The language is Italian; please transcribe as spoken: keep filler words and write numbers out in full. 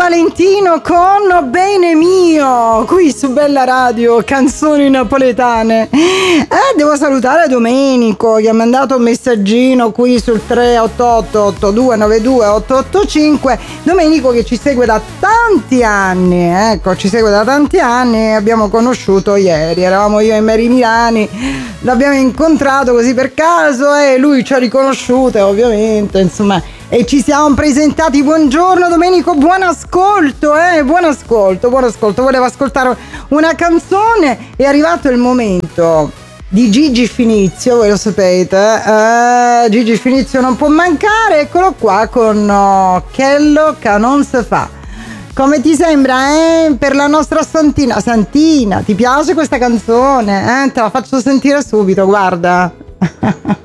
Valentino con Bene Mio, qui su Bella Radio, canzoni napoletane. Eh, devo salutare Domenico che ha mandato un messaggino qui sul tre otto otto otto due nove due otto otto cinque. Domenico che ci segue da tanti anni, ecco, ci segue da tanti anni, abbiamo conosciuto ieri, eravamo io e Mary Milani, l'abbiamo incontrato così per caso e lui ci ha riconosciute ovviamente, insomma, e ci siamo presentati. Buongiorno Domenico, buon ascolto, eh, buon ascolto, buon ascolto. Volevo ascoltare una canzone, è arrivato il momento di Gigi Finizio, voi lo sapete, eh, Gigi Finizio non può mancare, eccolo qua con oh, Quello che non si fa. Come ti sembra, eh? Per la nostra Santina. Santina, ti piace questa canzone? Eh? Te la faccio sentire subito, guarda.